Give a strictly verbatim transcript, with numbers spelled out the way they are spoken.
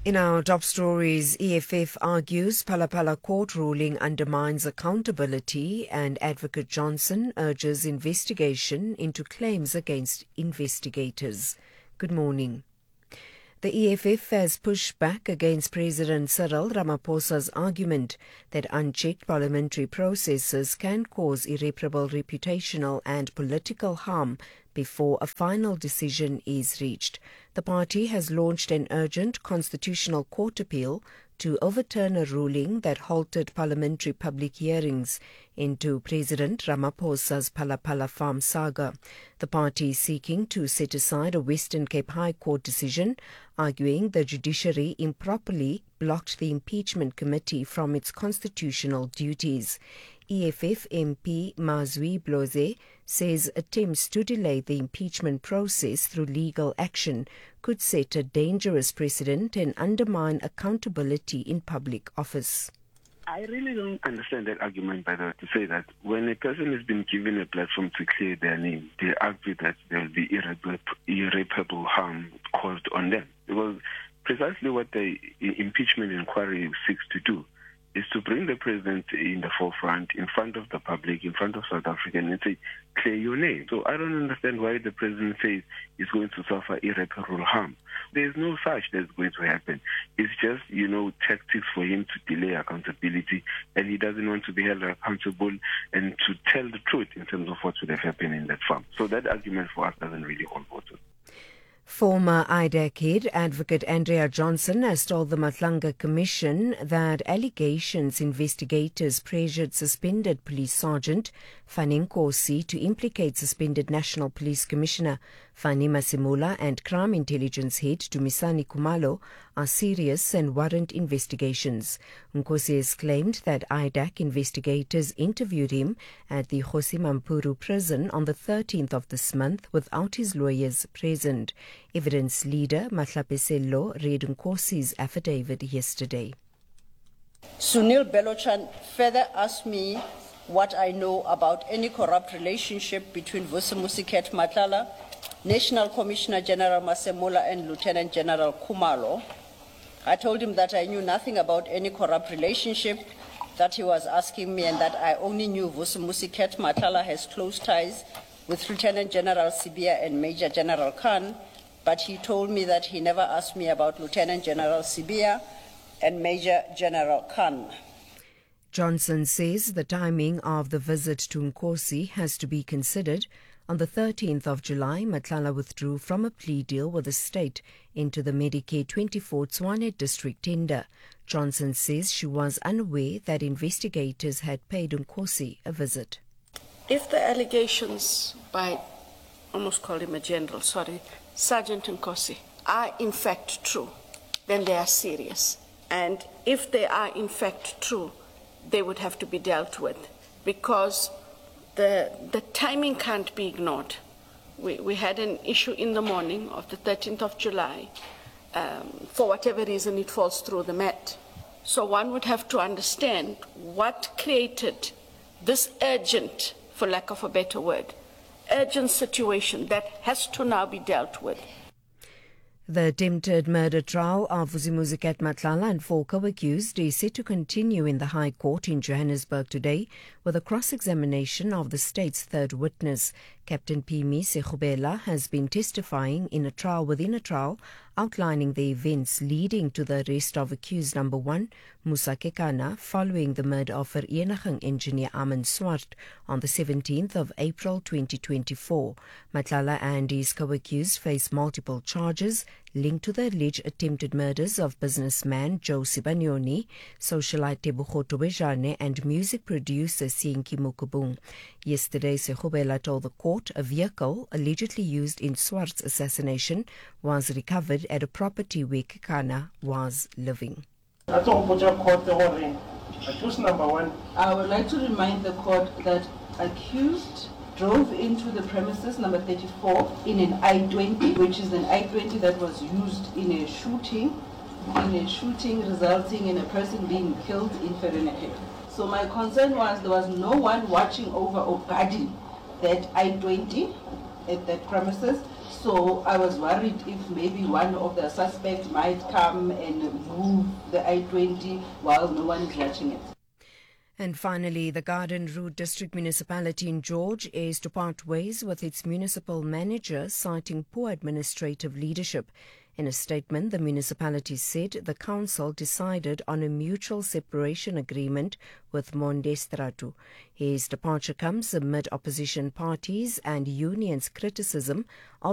In our top stories, E F F argues Phala Phala court ruling undermines accountability and Advocate Johnson urges investigation into claims against investigators. Good morning. The E F F has pushed back against President Cyril Ramaphosa's argument that unchecked parliamentary processes can cause irreparable reputational and political harm before a final decision is reached. The party has launched an urgent constitutional court appeal to overturn a ruling that halted parliamentary public hearings into President Ramaphosa's Phala Phala farm saga. The party is seeking to set aside a Western Cape High Court decision, arguing the judiciary improperly blocked the impeachment committee from its constitutional duties. E F F M P Mazwi Bloze says attempts to delay the impeachment process through legal action could set a dangerous precedent and undermine accountability in public office. I really don't understand that argument, by the way, to say that when a person has been given a platform to clear their name, they argue that there will be irreparable, irreparable harm caused on them. Because precisely what the impeachment inquiry seeks to do is to bring the president in the forefront, in front of the public, in front of South Africa, and say, clear your name. So I don't understand why the president says he's going to suffer irreparable harm. There's no such that's going to happen. It's just, you know, tactics for him to delay accountability, and he doesn't want to be held accountable and to tell the truth in terms of what would have happened in that farm. So that argument for us doesn't really hold water. Former I D A C head Advocate Andrea Johnson has told the Matlanga Commission that allegations investigators pressured suspended Police Sergeant Fani Nkosi to implicate suspended National Police Commissioner Fani Masemula and Crime Intelligence Head Dumisani Khumalo are serious and warrant investigations. Nkosi has claimed that I D A C investigators interviewed him at the Kgosi Mampuru prison on the thirteenth of this month without his lawyers present. Evidence leader Mahlapesello read Nkosi's affidavit yesterday. Sunil Belochan further asked me what I know about any corrupt relationship between Vusimusiket Matlala, National Commissioner General Masemula and Lieutenant General Khumalo. I told him that I knew nothing about any corrupt relationship that he was asking me, and that I only knew Vusimusiket Matlala has close ties with Lieutenant General Sibia and Major General Khan, but he told me that he never asked me about Lieutenant General Sibia and Major General Khan. Johnson says the timing of the visit to Nkosi has to be considered. On the thirteenth of July, Matlala withdrew from a plea deal with the state into the Medicare twenty-four Tshwane district tender. Johnson says she was unaware that investigators had paid Nkosi a visit. If the allegations by, almost call him a general, sorry, Sergeant Nkosi are in fact true, then they are serious. And if they are in fact true, they would have to be dealt with, because the the timing can't be ignored. We, we had an issue in the morning of the thirteenth of July. Um, for whatever reason, it falls through the mat. So one would have to understand what created this urgent, for lack of a better word, urgent situation that has to now be dealt with. The attempted murder trial of Vusimusiket Matlala and four co-accused is set to continue in the High Court in Johannesburg today with a cross-examination of the state's third witness. Captain Pimi Sekubela has been testifying in a trial within a trial, outlining the events leading to the arrest of accused number one, Musa Kekana, following the murder of Vereniging engineer Aman Swart on the seventeenth of April twenty twenty-four. Matlala and his co-accused face multiple charges linked to the alleged attempted murders of businessman Joe Sibanyoni, socialite Tebogo Tobejane, and music producer Sienki Mukubung. Yesterday, Sekubela told the court a vehicle allegedly used in Swart's assassination was recovered at a property where Kekana was living. I would like to remind the court that accused drove into the premises number thirty-four in an I twenty, which is an I twenty that was used in a shooting, in a shooting resulting in a person being killed in Vereniging. So my concern was there was no one watching over or guarding that I twenty at that premises. So I was worried if maybe one of the suspects might come and move the I twenty while no one is watching it. And finally, the Garden Route District Municipality in George is to part ways with its municipal manager, citing poor administrative leadership. In a statement, the municipality said the council decided on a mutual separation agreement with Monde Stratu. His departure comes amid opposition parties and unions' criticism of